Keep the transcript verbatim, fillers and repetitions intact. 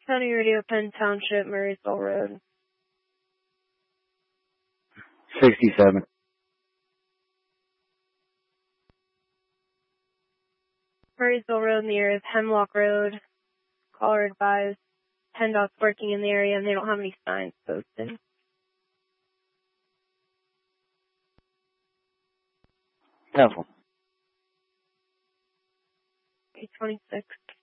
County Radio, Penn Township, Murraysville Road. sixty-seven. Murraysville Road in the area of Hemlock Road. Caller advised PennDOT's working in the area and they don't have any signs posted. Careful. eight twenty-six.